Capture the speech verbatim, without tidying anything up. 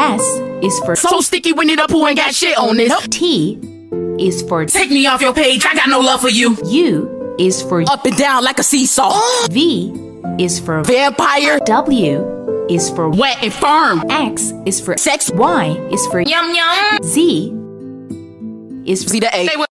S is for so sticky when it up who ain't got shit on this. T is for take me off your page, I got no love for you. U is for up and down like a seesaw. V is for vampire. W is for wet and firm. X is for sex. Y is for yum yum. Z is for see the A.